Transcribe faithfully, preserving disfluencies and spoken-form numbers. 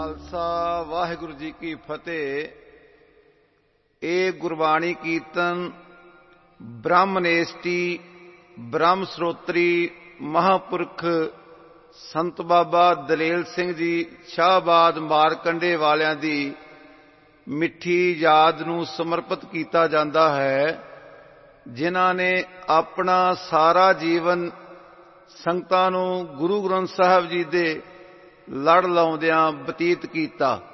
ਖਾਲਸਾ ਵਾਹਿਗੁਰੂ ਜੀ ਕੀ ਫਤਿਹ। ਇਹ ਗੁਰਬਾਣੀ ਕੀਰਤਨ ਬ੍ਰਹਮਨੇਸ਼ਟੀ ਬ੍ਰਹਮ ਸਰੋਤਰੀ ਮਹਾਂਪੁਰਖ ਸੰਤ ਬਾਬਾ ਦਲੇਲ ਸਿੰਘ ਜੀ ਸ਼ਾਹਬਾਦ ਮਾਰਕੰਡੇ ਵਾਲਿਆਂ ਦੀ ਮਿੱਠੀ ਯਾਦ ਨੂੰ ਸਮਰਪਿਤ ਕੀਤਾ ਜਾਂਦਾ ਹੈ, ਜਿਨ੍ਹਾਂ ਨੇ ਆਪਣਾ ਸਾਰਾ ਜੀਵਨ ਸੰਗਤਾਂ ਨੂੰ ਗੁਰੂ ਗ੍ਰੰਥ ਸਾਹਿਬ ਜੀ ਦੇ ਲੜ ਲਾਉਂਦਿਆਂ ਬਤੀਤ ਕੀਤਾ।